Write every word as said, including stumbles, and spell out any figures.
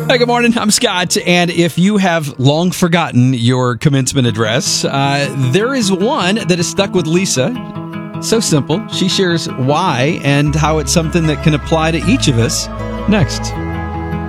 Hi, good morning. I'm Scott. And if you have long forgotten your commencement address, uh, there is one that is stuck with Lisa. So simple. She shares why and how it's something that can apply to each of us next.